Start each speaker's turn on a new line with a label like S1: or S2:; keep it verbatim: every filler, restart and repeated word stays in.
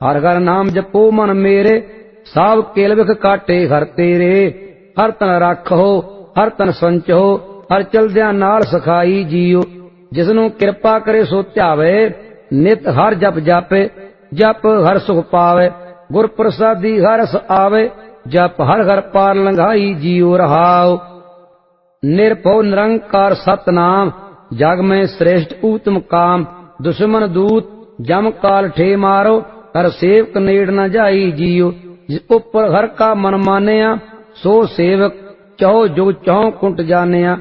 S1: हर घर नाम जपो मन मेरे, साब केल विख काटे हर तेरे। हर तन राखो हर तन संचो, हर चलद्या नाल सखाई जियो। जिसनों कृपा करे सो ध्यावे, नित हर जप जापे, जप हर सुख पावे। गुर प्रसादी हर रस आवे, जप हर घर पार लंघाई जियो रहाओ। निर्भव निरंकार सतनाम, जग में श्रेष्ठ उत्तम काम। दुश्मन दूत जम काल ठे मारो, हर सेवक नेड़ न जाई जियो। जिस उपर हर का मन मानिया, सो सेवक चौ जुग चौ कुंट जानिया।